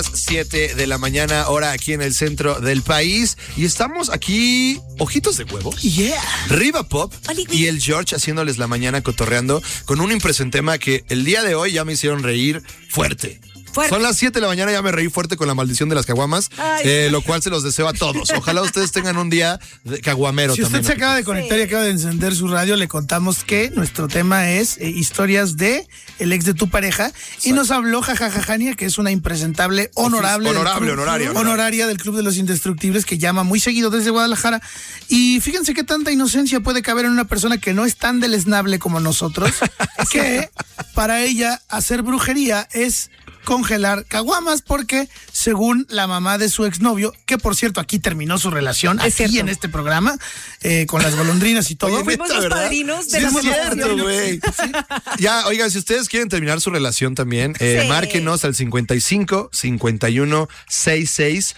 7 de la mañana, hora aquí en el centro del país. Y estamos aquí, ojitos de huevo. Yeah. Riva Pop y el George haciéndoles la mañana cotorreando con un impresente tema que el día de hoy ya me hicieron reír fuerte. Son las 7 de la mañana, ya me reí fuerte con la maldición de las caguamas, lo cual se los deseo a todos. Ojalá ustedes tengan un día de caguamero si también. Si usted se acaba de conectar y acaba de encender su radio, le contamos que nuestro tema es historias de el ex de tu pareja. Exacto. Y nos habló Jajajania, que es una impresentable honoraria del Club de los Indestructibles, que llama muy seguido desde Guadalajara. Y fíjense qué tanta inocencia puede caber en una persona que no es tan deleznable como nosotros, que para ella hacer brujería es congelar caguamas, porque según la mamá de su exnovio, que por cierto aquí terminó su relación, aquí en este programa, con las golondrinas y todo. Oye, fuimos los padrinos de la relación. ¿Sí? Ya, oigan, si ustedes quieren terminar su relación también, márquenos al 55 51 66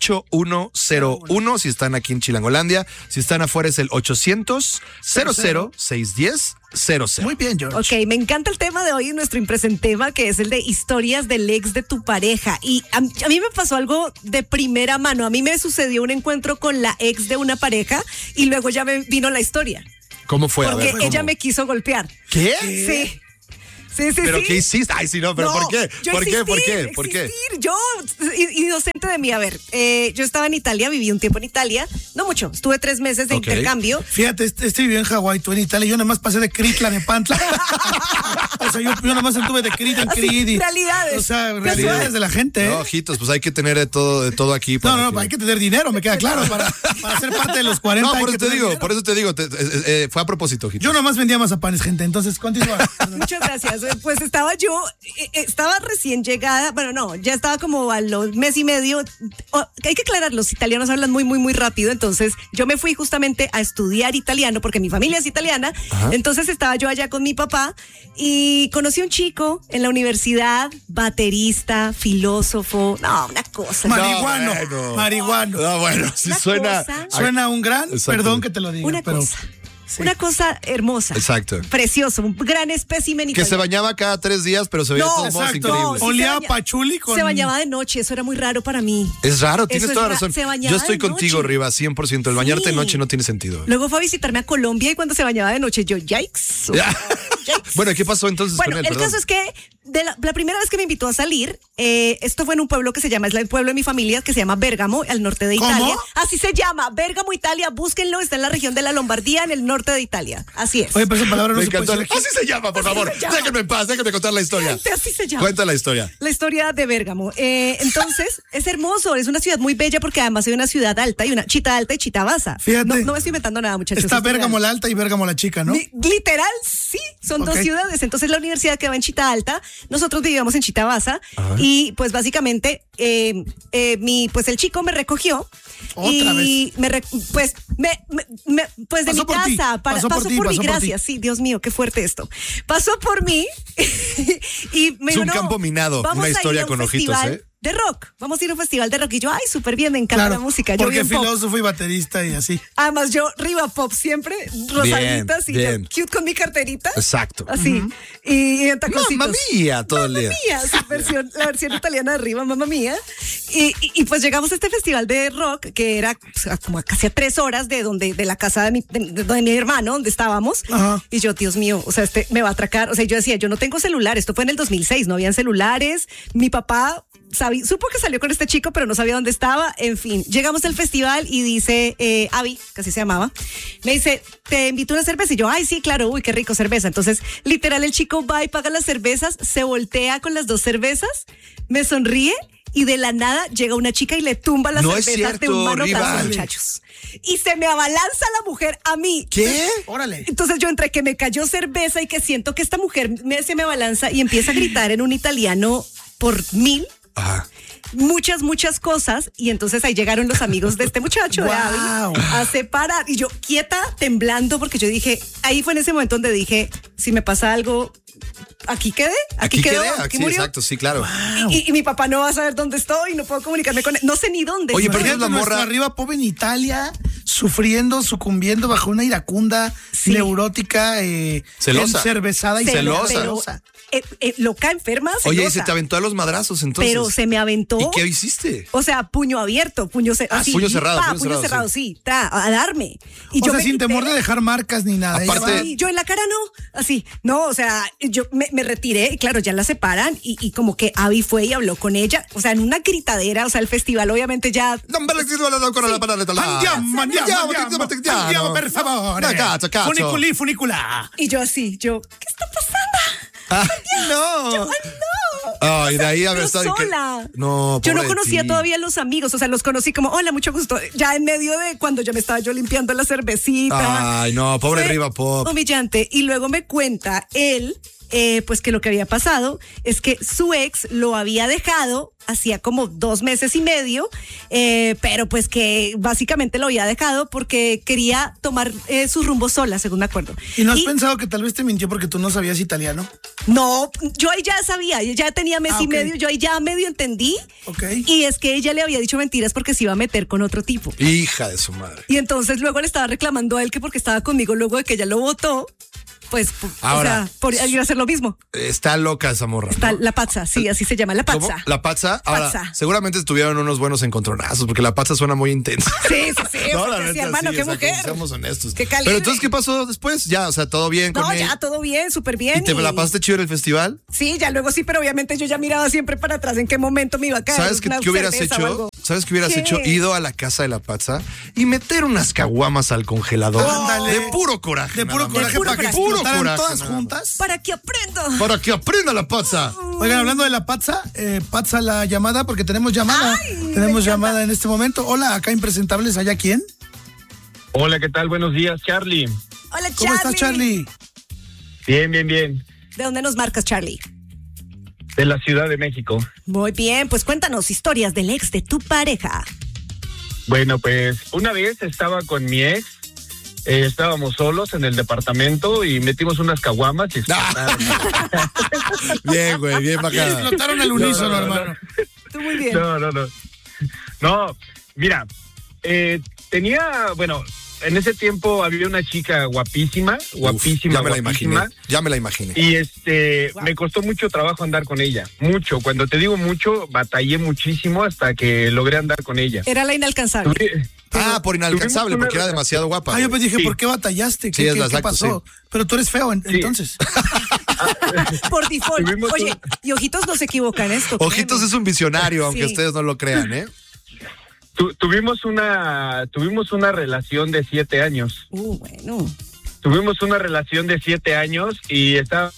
8101 si están aquí en Chilangolandia. Si están afuera es el 800 00 610 00. Muy bien, George. Ok, me encanta el tema de hoy, nuestro impresentema, que es el de historias del ex de tu pareja. Y a mí me pasó algo de primera mano. A mí me sucedió un encuentro con la ex de una pareja y luego ya me vino la historia. ¿Cómo fue? Porque ella me quiso golpear. ¿Qué? Sí. ¿Pero qué hiciste? Ay, sí, no, pero no, ¿por qué? ¿Por qué? Yo, inocente de mí, a ver, yo estaba en Italia, viví un tiempo en Italia, no mucho, estuve 3 meses de intercambio. Fíjate, vivió en Hawái, tú en Italia, yo nada más pasé de Critla, de Pantla. O sea, yo nada más estuve de Crit en Crit. Realidades. O sea, realidades de la gente. No, ojitos, pues hay que tener de todo aquí. No, hay que tener dinero, me queda claro, para ser parte de los 40. No, por eso te digo, fue a propósito, ojitos. Yo nada más vendía mazapanes, gente, entonces continúa. Muchas gracias. Pues estaba recién llegada, bueno, no, ya estaba como a los mes y medio. Hay que aclarar, los italianos hablan muy, muy, muy rápido, entonces yo me fui justamente a estudiar italiano porque mi familia es italiana. Ajá. Entonces estaba yo allá con mi papá y conocí a un chico en la universidad, baterista, filósofo, no, una cosa. Marihuano. No, bueno, sí suena un gran, perdón que te lo diga, Sí. Una cosa hermosa. Exacto. Precioso, un gran espécimen italiano. Que se bañaba cada 3 días, pero se veía de todos modos increíble. Olía a pachuli con... Se bañaba de noche, eso era muy raro para mí. Es raro, tienes toda razón. Yo estoy contigo, Riva, 100%. El bañarte de noche no tiene sentido. Luego fue a visitarme a Colombia y cuando se bañaba de noche, yo, yikes. Bueno, ¿qué pasó entonces con él? El caso es que la primera vez que me invitó a salir, esto fue en un pueblo que se llama, es el pueblo de mi familia, que se llama Bérgamo, al norte de Italia. ¿Cómo? Así se llama, Bérgamo, Italia, búsquenlo, está en la región de la Lombardía, en el norte de Italia. Así es. Oye, pero esa palabra no me se encantó. puede decir. Así se llama, por favor. Déjenme en paz, déjenme contar la historia. Así se llama. Cuenta la historia. La historia de Bérgamo. Entonces, es hermoso, es una ciudad muy bella porque además hay una ciudad alta y una chita alta y chita basa. Fíjate. No me estoy inventando nada, muchachos. Está Bérgamo la alta y Bérgamo la chica, ¿no? Literal, sí, son 2 ciudades. Entonces la universidad quedaba en Chita Alta, nosotros vivíamos en Chita Basa. Ajá. Y pues básicamente pues el chico me recogió. ¿Otra y vez? Pues de mi casa pasó por mí, gracias. Sí, Dios mío, qué fuerte esto. Pasó por mí y me dijo, es un campo minado, una historia con ojitos, de rock, vamos a ir a un festival de rock. Y yo, ay, súper bien, me encanta la música. Yo porque filósofo y baterista y así. Además, yo Riva Pop siempre, rosaditas y cute con mi carterita. Exacto. Así. Y en taconcitos. Mamma mía, todo el día. Mamma mía, la versión italiana de Riva, mamma mía. Y pues llegamos a este festival de rock que era como casi a 3 horas de la casa de mi hermano, donde estábamos. Ajá. Y yo, Dios mío, o sea, me va a atracar. O sea, yo decía, yo no tengo celular. Esto fue en el 2006, no habían celulares. Mi papá supo que salió con este chico, pero no sabía dónde estaba. En fin, llegamos al festival y dice Abby, que así se llamaba, me dice, te invito a una cerveza. Y yo, ay, sí, claro, uy, qué rico, cerveza. Entonces, literal, el chico va y paga las cervezas, se voltea con las 2 cervezas, me sonríe y de la nada llega una chica y le tumba las cervezas de un manotazo, muchachos. Y se me abalanza la mujer a mí. ¿Qué? Órale. Entonces yo entre que me cayó cerveza y que siento que esta mujer se me abalanza y empieza a gritar en un italiano por 1000. Ajá. Muchas cosas, y entonces ahí llegaron los amigos de este muchacho, de Abby, a separar, y yo quieta, temblando, porque yo dije, ahí fue en ese momento donde dije, si me pasa algo, aquí quedé, aquí murió. Exacto, sí, claro. Wow. Y mi papá no va a saber dónde estoy, no puedo comunicarme con él, no sé ni dónde. Oye, pero es la morra arriba, pobre en Italia, sucumbiendo bajo una iracunda, neurótica, celosa, encervezada y celosa. Loca, enferma, celosa. Oye, y se te aventó a los madrazos entonces. Pero se me aventó. ¿Y qué hiciste? O sea, puño abierto, puño cerrado. Puño cerrado, sí, a darme. Y yo sin temor de dejar marcas ni nada. Aparte, yo en la cara no, así. No, o sea, yo me retiré y claro, ya la separan y como que Abby fue y habló con ella. O sea, en una gritadera, o sea, el festival obviamente ya... Andiamo, per favore. Funicula. Y yo así, ¿qué está pasando? No. Ay, de ahí haber estado sola. No, yo no conocía todavía a los amigos, o sea, los conocí como, hola, mucho gusto. Ya en medio de cuando ya me estaba yo limpiando la cervecita. Ay, no, pobre Riva Pop. Humillante. Y luego me cuenta él, pues que lo que había pasado es que su ex lo había dejado hacía como 2 meses y medio, pero pues que básicamente lo había dejado porque quería tomar su rumbo sola, según me acuerdo. ¿Y no has pensado que tal vez te mintió porque tú no sabías italiano? No, yo ahí ya sabía, ya tenía mes y medio, yo ahí ya medio entendí. Y es que ella le había dicho mentiras porque se iba a meter con otro tipo. Hija de su madre. Y entonces luego le estaba reclamando a él que porque estaba conmigo luego de que ella lo votó. Pues, ahora, o sea, por ir a hacer lo mismo. Está loca esa morra. Está ¿no? La Pazza, sí, así se llama, La Pazza. ¿Cómo? La Pazza. Ahora, seguramente tuvieron unos buenos encontronazos, porque La Pazza suena muy intensa. Sí. No, la neta, hermano, sí, qué mujer. Seamos honestos. Qué calibre. Pero entonces, ¿qué pasó después? Ya, o sea, ¿todo bien con él? No, ya, todo bien, súper bien. ¿Y te la pasaste chido en el festival? Sí, ya luego sí, pero obviamente yo ya miraba siempre para atrás en qué momento me iba a caer. ¿Sabes qué hubieras hecho? ¿Sabes qué hubieras hecho? Ido a la casa de La Pazza y meter unas caguamas al congelador. ¡Ándale! De puro coraje. De puro coraje para que explotaran todas juntas. Para que aprenda. Para que aprenda La Pazza. Oigan, hablando de La Pazza, pazza la llamada porque tenemos llamada. Tenemos llamada en este momento. Hola, acá impresentables, ¿allá quién? Hola, ¿qué tal? Buenos días, Charlie. Hola, Charlie. ¿Cómo estás, Charlie? Bien. ¿De dónde nos marcas, Charlie? De la Ciudad de México. Muy bien, pues cuéntanos historias del ex de tu pareja. Bueno, pues una vez estaba con mi ex, estábamos solos en el departamento y metimos unas caguamas y explotaron. Bien, güey, bien bacana. Explotaron al unísono, hermano. Tú muy bien. No, mira, en ese tiempo había una chica guapísima. Ya me la imaginé. Y me costó mucho trabajo andar con ella, mucho. Cuando te digo mucho, batallé muchísimo hasta que logré andar con ella. Era la inalcanzable. Por inalcanzable, porque era demasiado guapa. Yo pues dije, ¿por qué batallaste? Sí, ¿Qué pasó? Sí. Pero tú eres feo, entonces. Por default. Oye, y Ojitos no se equivoca en esto. Ojitos es un visionario, aunque ustedes no lo crean, ¿eh? Tuvimos una relación de 7 años. Bueno. Tuvimos una relación de 7 años y estábamos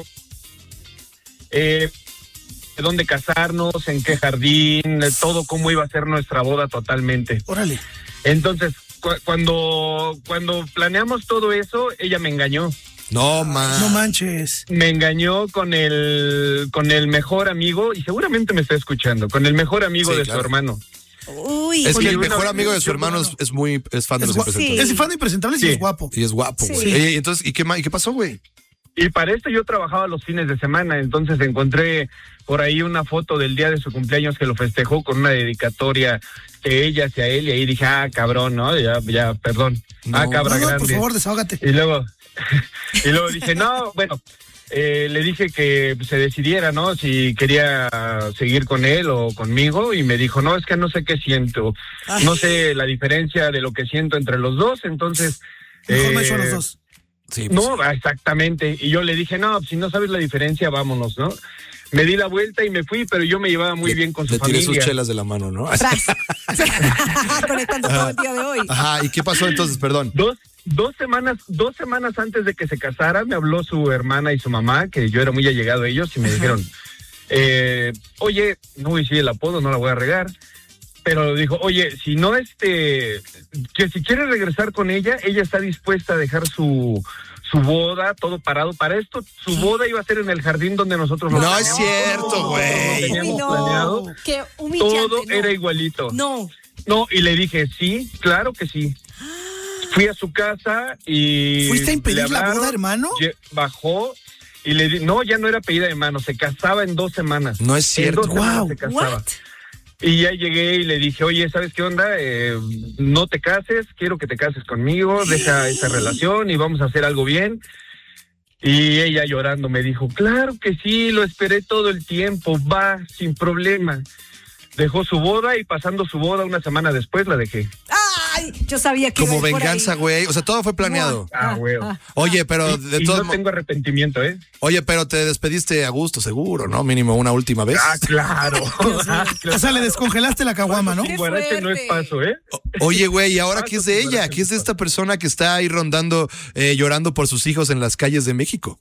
dónde casarnos, en qué jardín, todo cómo iba a ser nuestra boda totalmente. Órale. Entonces, cuando planeamos todo eso, ella me engañó. No manches. Me engañó con el mejor amigo, y seguramente me está escuchando, con el mejor amigo de su hermano. Uy, es que el mejor amigo de su hermano es fan de los impresentables. Es fan de impresentables y es guapo. Y es guapo, güey. Sí. Entonces, ¿y qué pasó, güey? Y para esto yo trabajaba los fines de semana, entonces encontré por ahí una foto del día de su cumpleaños que lo festejó con una dedicatoria de ella hacia él, y ahí dije, cabrón, ¿no? Ya, perdón. Cabra grande. Por favor, desahógate. Y luego dije, no, bueno, le dije que se decidiera, ¿no? Si quería seguir con él o conmigo, y me dijo, no, es que no sé qué siento. No sé la diferencia de lo que siento entre los dos, entonces... Mejor me echo a los dos. Sí, pues, no, exactamente. Y yo le dije, no, si no sabes la diferencia, vámonos, ¿no? Me di la vuelta y me fui, pero yo me llevaba muy bien con su familia. Le tiré sus chelas de la mano, ¿no? Conectando todo el día de hoy. Ajá, ¿y qué pasó entonces? Perdón. Dos semanas antes de que se casara, me habló su hermana y su mamá, que yo era muy allegado a ellos, y me dijeron, oye, no voy a decir el apodo, no la voy a regar, pero dijo, oye, si no que si quiere regresar con ella está dispuesta a dejar su boda, todo parado. Para esto, su boda iba a ser en el jardín donde nosotros lo teníamos. No es cierto, güey. Teníamos planeado. Qué humillante. Todo era igualito. No, y le dije, sí, claro que sí. Fui a su casa y... ¿Fuiste a impedir la boda, hermano? Bajó y le di... No, ya no era pedida de mano, se casaba en 2 semanas. No es cierto. En 2 semanas se casaba. What? Y ya llegué y le dije, oye, ¿sabes qué onda? No te cases, quiero que te cases conmigo, deja esa relación y vamos a hacer algo bien. Y ella llorando me dijo, claro que sí, lo esperé todo el tiempo, va, sin problema. Dejó su boda y pasando su boda una semana después la dejé. ¡Ay! Yo sabía que como venganza, güey. O sea, todo fue planeado. Güey. Oye, pero de todo no tengo arrepentimiento, ¿eh? Oye, pero te despediste a gusto, seguro, ¿no? Mínimo una última vez. Claro. O sea, le descongelaste la caguama, ¿no? Guarache no es paso, ¿eh? Oye, güey, ¿y ahora qué es de ella? ¿Qué es de esta persona que está ahí rondando, llorando por sus hijos en las calles de México?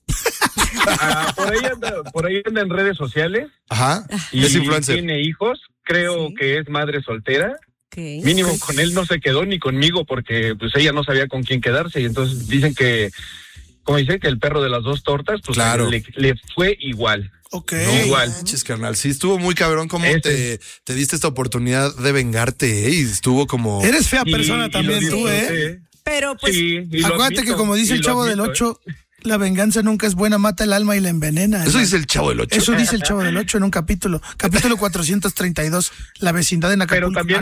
Por ahí anda en redes sociales. Ajá. Y es influencer. Tiene hijos. Creo que es madre soltera. Okay. Mínimo con él no se quedó ni conmigo porque pues ella no sabía con quién quedarse y entonces dicen que, como dice, que el perro de las dos tortas, pues claro. le fue igual. Ok. No, igual. Carnal, sí estuvo muy cabrón cómo te diste esta oportunidad de vengarte, y estuvo como... Eres fea persona también tú, ¿eh? Pero pues... Sí, acuérdate que como dice el Chavo del 8... La venganza nunca es buena, mata el alma y la envenena. Eso dice el Chavo del 8. Eso dice el Chavo del 8 en un capítulo. Capítulo 432, la vecindad en Acapulco. Pero también...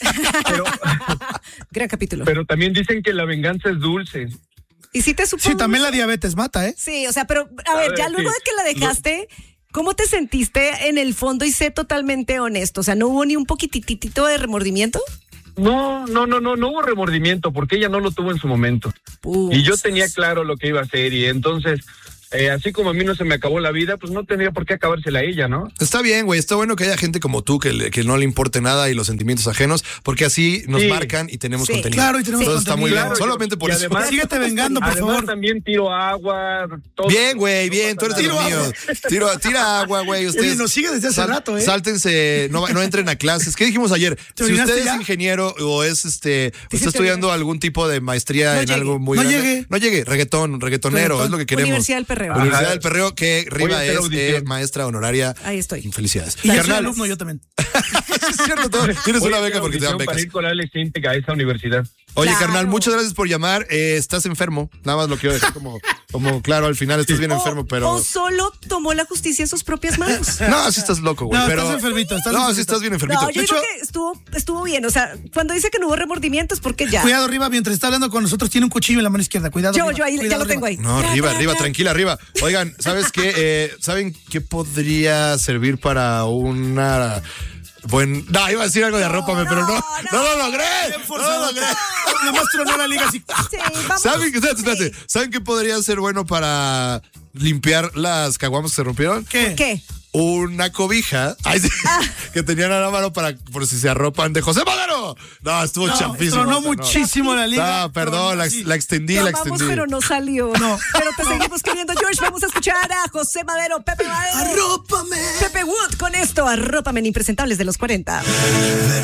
Gran capítulo. Pero también dicen que la venganza es dulce. ¿Y si te supo? Sí, también la diabetes mata, ¿eh? Sí, o sea, pero a ver, ya luego de que la dejaste... ¿Cómo te sentiste en el fondo? Y sé totalmente honesto. O sea, ¿no hubo ni un poquititito de remordimiento? No hubo remordimiento porque ella no lo tuvo en su momento. Y yo tenía claro lo que iba a hacer y entonces, así como a mí no se me acabó la vida, pues no tendría por qué acabársela a ella, ¿no? Está bien, güey, está bueno que haya gente como tú que no le importe nada y los sentimientos ajenos, porque así nos marcan y tenemos contenido. Claro, y tenemos Entonces contenido. está muy bien, solamente por eso. Además, síguete vengando, por favor. Además también tiro agua, todo. Bien, güey, bien, tú eres de los míos. Tira agua, güey, ustedes. Oye, nos sigue desde hace rato, ¿eh? Sáltense, no entren a clases. ¿Qué dijimos ayer? Si usted es ingeniero o es está estudiando algún tipo de maestría en algo muy grande. No llegue, reggaetonero, es lo que queremos. Universidad del Perreo. Universidad del Perreo, que Riva es maestra honoraria. Ahí estoy. Felicidades. Y carnal, alumno yo también. Es cierto, tienes una beca porque te dan becas. Para ir con Alex Intec a esa universidad. Oye, carnal, muchas gracias por llamar. Estás enfermo. Nada más lo quiero dejar como claro, al final estás bien enfermo, pero... O solo tomó la justicia en sus propias manos. No, sí estás loco, güey. No, pero... estás enfermito. Sí estás bien enfermito. No, yo creo que estuvo bien. O sea, cuando dice que no hubo remordimientos, porque ya... Cuidado, Riva, mientras está hablando con nosotros, tiene un cuchillo en la mano izquierda. Cuidado, Yo Riva. ahí Cuidado, ya lo Riva. tengo ahí. No, Riva, tranquila, Riva. Oigan, ¿sabes qué? ¿Saben qué podría servir para una... No, iba a decir algo de arrópame, pero no lo logré. No lo logré. Nomás tronó la liga así. Sí, vamos. Espérate. ¿Saben qué podría ser bueno para limpiar las caguamas que se rompieron? ¿Qué? Una cobija que tenían a la mano por si se arropan de José Madero. No, estuvo champísimo. Tronó muchísimo la liga. No, perdón, la extendí. Pero no salió. No. Pero te seguimos queriendo, George. Vamos a escuchar a José Madero, Pepe Madero. ¡Arrópame! Pepe Wood con esto, Arrópame en Impresentables de los 40.